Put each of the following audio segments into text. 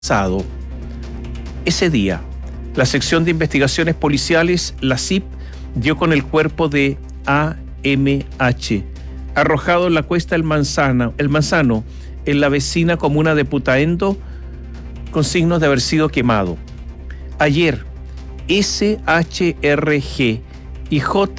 pasado. Ese día, la sección de investigaciones policiales, la SIP, dio con el cuerpo de AMH, arrojado en la cuesta El Manzano, en la vecina comuna de Putaendo, con signos de haber sido quemado. Ayer, SHRG y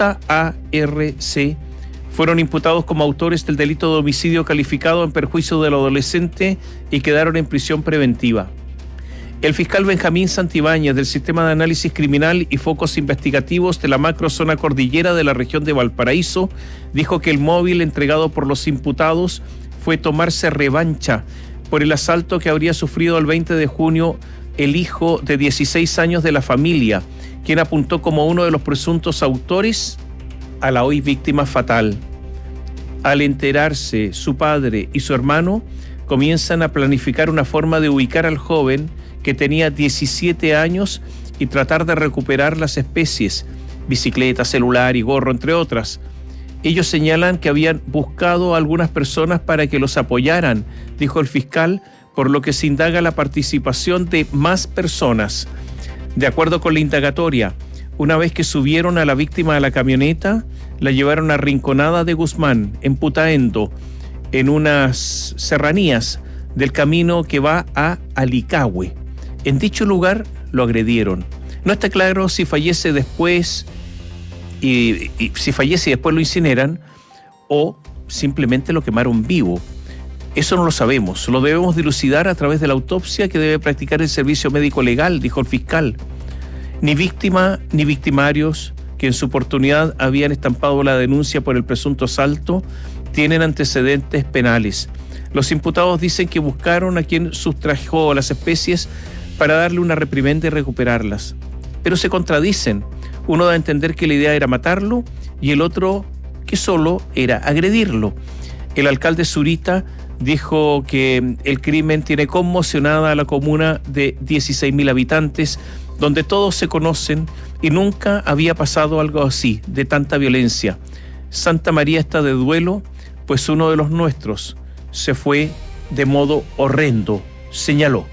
JARC fueron imputados como autores del delito de homicidio calificado en perjuicio del adolescente y quedaron en prisión preventiva. El fiscal Benjamín Santibáñez, del Sistema de Análisis Criminal y Focos Investigativos de la macrozona cordillera de la región de Valparaíso, dijo que el móvil entregado por los imputados fue tomarse revancha por el asalto que habría sufrido el 20 de junio el hijo de 16 años de la familia, quien apuntó como uno de los presuntos autores a la hoy víctima fatal. Al enterarse, su padre y su hermano comienzan a planificar una forma de ubicar al joven que tenía 17 años y tratar de recuperar las especies, bicicleta, celular y gorro, entre otras. Ellos señalan que habían buscado a algunas personas para que los apoyaran, dijo el fiscal, por lo que se indaga la participación de más personas. De acuerdo con la indagatoria, una vez que subieron a la víctima a la camioneta, la llevaron a Rinconada de Guzmán, en Putaendo, en unas serranías del camino que va a Alicahue. En dicho lugar lo agredieron. No está claro si fallece después y si fallece y después lo incineran o simplemente lo quemaron vivo. Eso no lo sabemos, lo debemos dilucidar a través de la autopsia que debe practicar el servicio médico legal, dijo el fiscal. Ni víctima ni victimarios que en su oportunidad habían estampado la denuncia por el presunto asalto tienen antecedentes penales. Los imputados dicen que buscaron a quien sustrajo las especies para darle una reprimenda y recuperarlas. Pero se contradicen. Uno da a entender que la idea era matarlo y el otro que solo era agredirlo. El alcalde Zurita dijo que el crimen tiene conmocionada a la comuna de 16.000 habitantes, donde todos se conocen y nunca había pasado algo así, de tanta violencia. Santa María está de duelo, pues uno de los nuestros se fue de modo horrendo, señaló.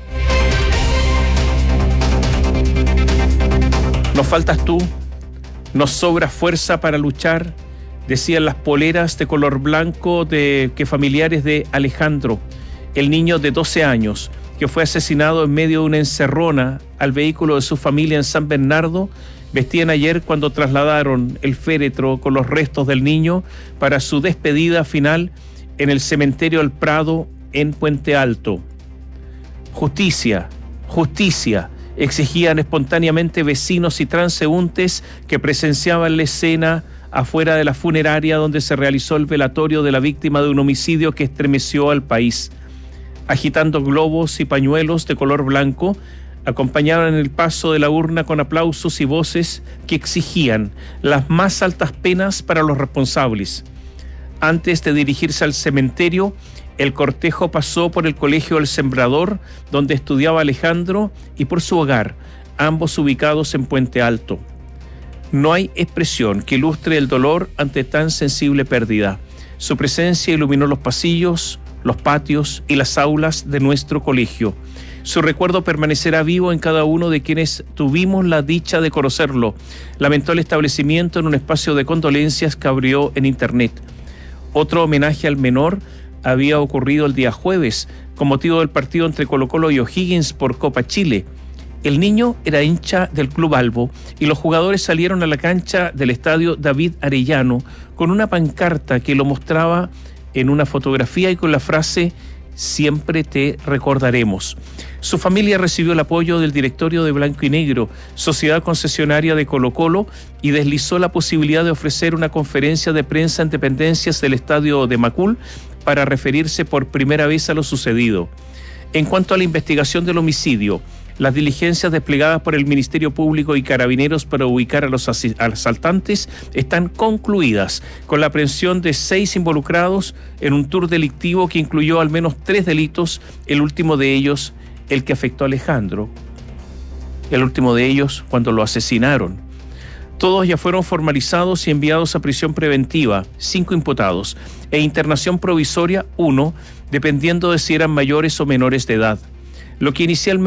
Nos faltas tú, nos sobra fuerza para luchar, decían las poleras de color blanco que familiares de Alejandro, el niño de 12 años, que fue asesinado en medio de una encerrona al vehículo de su familia en San Bernardo, vestían ayer cuando trasladaron el féretro con los restos del niño para su despedida final en el cementerio El Prado en Puente Alto. Justicia, justicia, exigían espontáneamente vecinos y transeúntes que presenciaban la escena afuera de la funeraria donde se realizó el velatorio de la víctima de un homicidio que estremeció al país. Agitando globos y pañuelos de color blanco, acompañaron el paso de la urna con aplausos y voces que exigían las más altas penas para los responsables. Antes de dirigirse al cementerio, el cortejo pasó por el Colegio El Sembrador, donde estudiaba Alejandro, y por su hogar, ambos ubicados en Puente Alto. No hay expresión que ilustre el dolor ante tan sensible pérdida. Su presencia iluminó los pasillos, los patios y las aulas de nuestro colegio. Su recuerdo permanecerá vivo en cada uno de quienes tuvimos la dicha de conocerlo, lamentó el establecimiento en un espacio de condolencias que abrió en internet. Otro homenaje al menor había ocurrido el día jueves, con motivo del partido entre Colo-Colo y O'Higgins por Copa Chile. El niño era hincha del Club Albo y los jugadores salieron a la cancha del estadio David Arellano con una pancarta que lo mostraba en una fotografía y con la frase «Siempre te recordaremos». Su familia recibió el apoyo del directorio de Blanco y Negro, sociedad concesionaria de Colo-Colo, y deslizó la posibilidad de ofrecer una conferencia de prensa en dependencias del estadio de Macul para referirse por primera vez a lo sucedido. En cuanto a la investigación del homicidio, las diligencias desplegadas por el Ministerio Público y Carabineros para ubicar a los asaltantes están concluidas, con la aprehensión de 6 involucrados en un tour delictivo que incluyó al menos 3 delitos, el último de ellos el que afectó a Alejandro, el último de ellos cuando lo asesinaron. Todos ya fueron formalizados y enviados a prisión preventiva, 5 imputados, e internación provisoria, 1, dependiendo de si eran mayores o menores de edad. Lo que inicialmente